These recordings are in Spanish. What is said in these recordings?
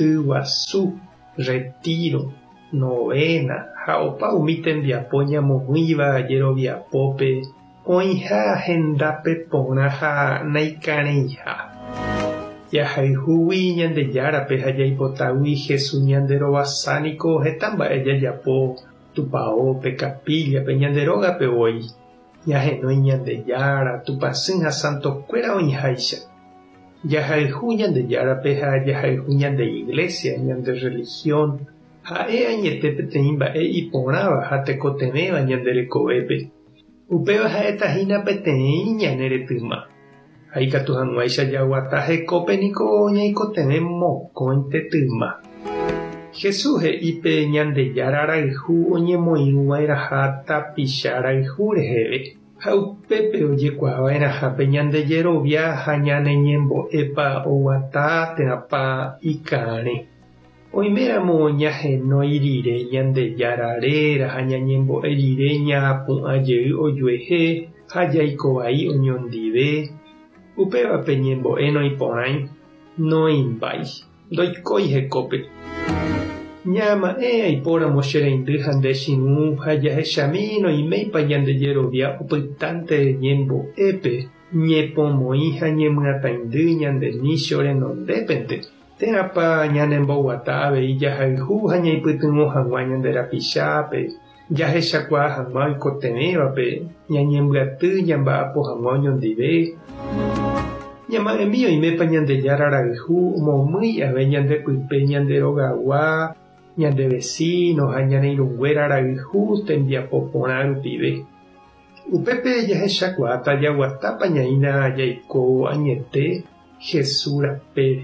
tyguasu, retiro, novena, ha opa umi tembiapo ñamohũiva jeroviapópe oĩha hendápe porã ha naikareĩha. Jahayhúgui Ñandejárape ha jaipotágui Jesús ñanderovasániko heta mba'e jajapo tupãópe, capíllape, ñanderógape voi. Ñahenói Ñandejára, tupãsy ha santokuéra oĩháicha. Jahayhu Ñandejárape ha jahayhu ñande iglesia, ñande religión, ha'e añete peteĩ mba'e iporãva ha tekotevéva ñanderekovépe. Upéva ha'etahína peteĩ ñane retýma. Aikatu hag̃uáicha jaguata hekópeniko ñaikotevẽ mokõi tetýma. Jesús he'ípe Ñandejára rayhu oñemoĩrũvairaha tapicha rayhu reheve. Ha upépe ojekuaava'erãhápe ñandejerovia ha ñaneñembo'épa oguata térãpa ikãre. Oiméramo ñahenói rire Ñandejáraréra ha ñañembo'e rire ñapu'ãjey ojuehe ha jaikovai oñondive. Upévape ñembo'e noiporãi, noimbái, ndoikói hekópe. Ñama'ẽ aipóramo che reindy ha ndechirũ ha jahechami noiméipa ñandejerovia opytánte ñembo'épe ñepomoĩ ha ñemyatãindy ñandemícho renondépente. Térãpa ñanemboguata avei jahayhu ha ñaipytyvõ hag̃ua ñanderapichápe, jahechakua hag̃ua oikotevévape, ñañembyaty ñamba'apo hag̃ua oñondive. Ñama'ẽmi oimépa Ñandejára rayhu omomýi ave ñandepype ñanderogagua, ñande vecino ha ñaneirũnguéra rayhu tembiapo porã rupive. Upépe jahechakuaáta jaguatápa ñaína jaiko añete Jesús rapére.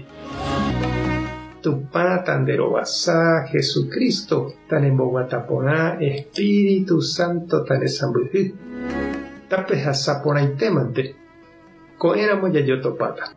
Tupã tanderovasa Jesucristo tanemboguata porã Espíritu Santo tanesãmbyhy. Tape hasa porãitémante. Ko'ẽramo jajotopáta.